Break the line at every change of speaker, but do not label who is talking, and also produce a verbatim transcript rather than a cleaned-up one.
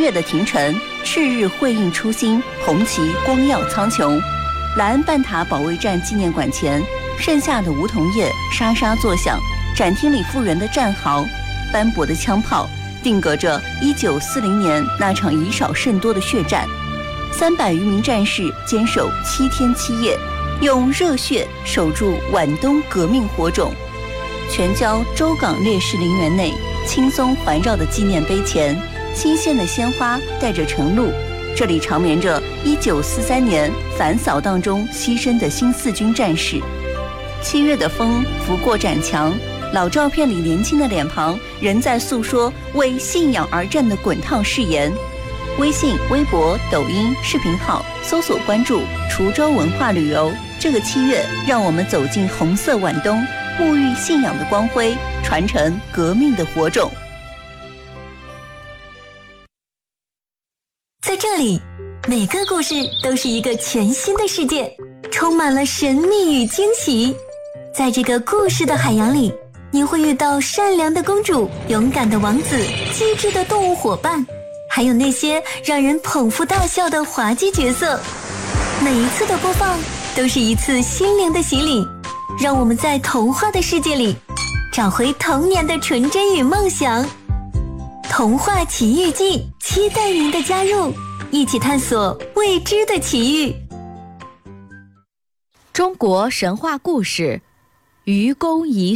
月的廷臣，赤日辉映初心，红旗光耀苍穹。莱恩半塔保卫战纪念馆前，盛夏的梧桐叶沙沙作响，展厅里复原的战壕，斑驳的枪炮，定格着一九四零年那场以少胜多的血战。三百余名战士坚守七天七夜，用热血守住皖东革命火种。全郊周港烈士陵园内，轻松环绕的纪念碑前，新鲜的鲜花带着晨露。这里长眠着一九四三年反扫荡中牺牲的新四军战士。七月的风拂过展墙，老照片里年轻的脸庞仍在诉说为信仰而战的滚烫誓言。微信、微博、抖音视频号搜索关注滁州文化旅游。这个七月，让我们走进红色皖东，沐浴信仰的光辉，传承革命的火种。
在这里，每个故事都是一个全新的世界，充满了神秘与惊喜。在这个故事的海洋里，你会遇到善良的公主、勇敢的王子、机智的动物伙伴，还有那些让人捧腹大笑的滑稽角色。每一次的播放都是一次心灵的洗礼，让我们在童话的世界里找回童年的纯真与梦想。童话奇遇记，期待您的加入，一起探索未知的奇遇。
中国神话故事，愚公移